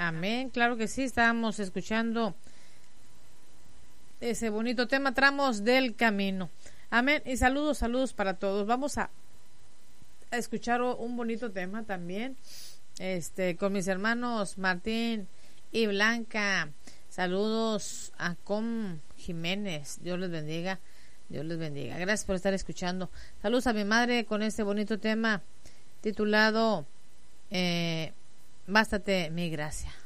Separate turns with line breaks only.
Amén, claro que sí, estábamos escuchando ese bonito tema, Tramos del Camino. Amén, y saludos para todos. Vamos a escuchar un bonito tema también, con mis hermanos Martín y Blanca. Saludos a Com Jiménez, Dios les bendiga. Dios les bendiga. Gracias por estar escuchando. Saludos a mi madre con este bonito tema titulado Bástate mi gracia.